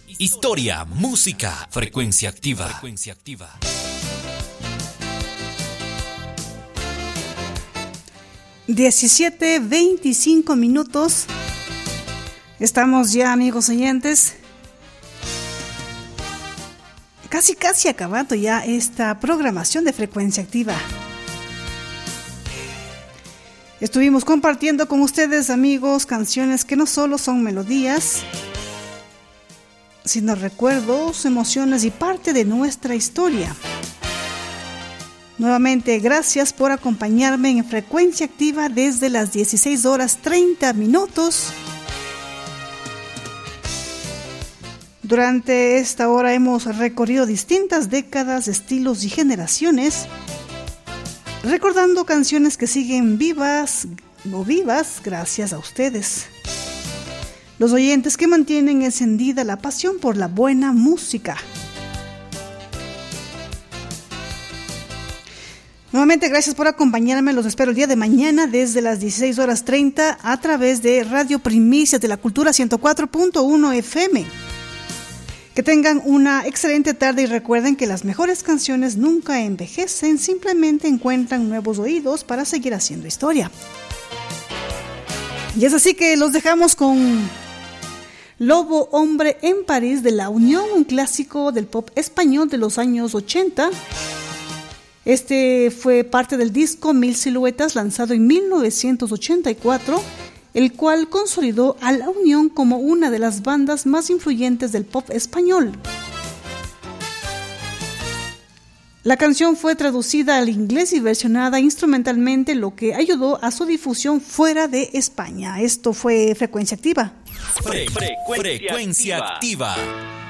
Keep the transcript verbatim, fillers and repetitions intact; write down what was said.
Historia, música, frecuencia activa. Frecuencia activa. diecisiete veinticinco minutos. Estamos ya, amigos oyentes, casi casi acabando ya esta programación de Frecuencia Activa. Estuvimos compartiendo con ustedes, amigos, canciones que no solo son melodías, sino recuerdos, emociones y parte de nuestra historia. Nuevamente, gracias por acompañarme en Frecuencia Activa desde las dieciséis horas treinta minutos. Durante esta hora hemos recorrido distintas décadas, estilos y generaciones, recordando canciones que siguen vivas o vivas gracias a ustedes, los oyentes que mantienen encendida la pasión por la buena música. Nuevamente, gracias por acompañarme. Los espero el día de mañana desde las dieciséis horas treinta a través de Radio Primicias de la Cultura ciento cuatro punto uno F M. Que tengan una excelente tarde y recuerden que las mejores canciones nunca envejecen, simplemente encuentran nuevos oídos para seguir haciendo historia. Y es así que los dejamos con Lobo Hombre en París de La Unión, un clásico del pop español de los años ochenta. Este fue parte del disco Mil Siluetas, lanzado en mil novecientos ochenta y cuatro, el cual consolidó a La Unión como una de las bandas más influyentes del pop español. La canción fue traducida al inglés y versionada instrumentalmente, lo que ayudó a su difusión fuera de España. Esto fue Frecuencia Activa. Fre- Frecuencia Activa.